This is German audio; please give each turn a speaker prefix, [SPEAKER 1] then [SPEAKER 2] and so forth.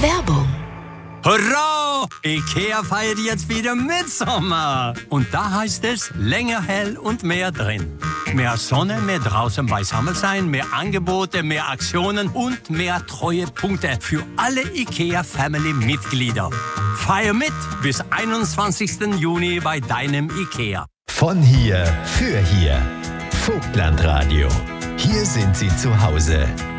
[SPEAKER 1] Werbung.
[SPEAKER 2] Hurra! IKEA feiert jetzt wieder Mitsommer. Und da heißt es länger hell und mehr drin. Mehr Sonne, mehr draußen beisammen sein, mehr Angebote, mehr Aktionen und mehr Treuepunkte für alle IKEA-Family-Mitglieder. Feier mit bis 21. Juni bei deinem IKEA.
[SPEAKER 3] Von hier für hier. Vogtlandradio. Hier sind Sie zu Hause.